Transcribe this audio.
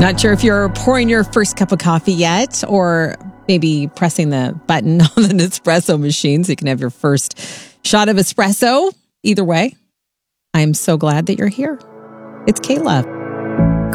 Not sure if you're pouring your first cup of coffee yet, or maybe pressing the button on the Nespresso machine so you can have your first shot of espresso. Either way, I'm so glad that you're here. It's Kayla.